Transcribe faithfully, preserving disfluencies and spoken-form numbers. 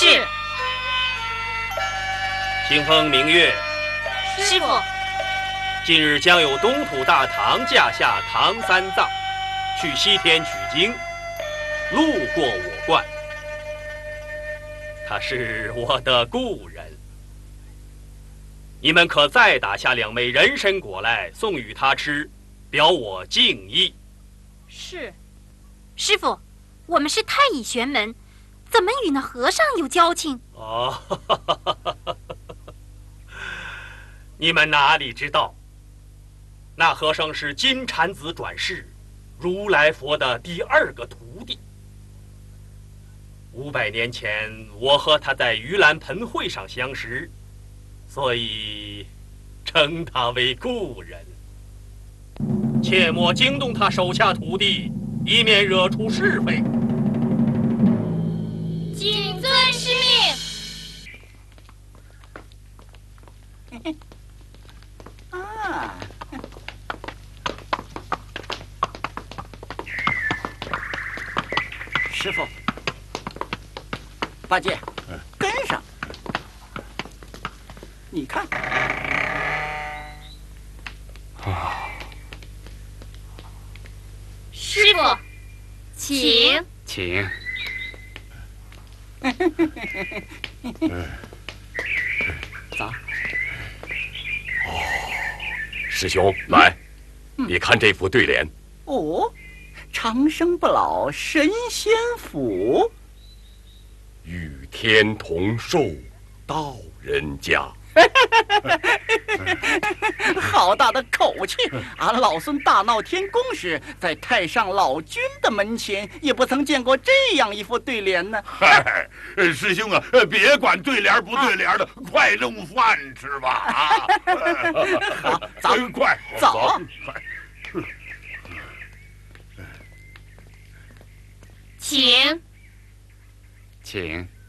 是。 清风明月， 师傅。 近日将有东土大唐驾下唐三藏，去西天取经，路过我观。他是我的故人，你们可再打下两枚人参果来送与他吃，表我敬意。 是。师傅，我们是太乙玄门，怎么与那和尚有交情？ 哦，你们哪里知道，那和尚是金蝉子转世，如来佛的第二个徒弟。五百年前，我和他在盂兰盆会上相识，所以称他为故人。切莫惊动他手下徒弟，以免惹出是非。 谨遵师命。 啊！师傅，八戒，跟上。你看。 啊！ 师傅，请。 请。 走。 哦，师兄，来，你看这副对联。 哦，长生不老神仙府， 与天同寿到人家。 好大的口气！俺老孙大闹天宫时，在太上老君的门前，也不曾见过这样一副对联呢。 嗨，师兄啊，别管对联不对联的，啊、快弄饭吃吧！啊， 好，走， 快走， 快。 请。 请。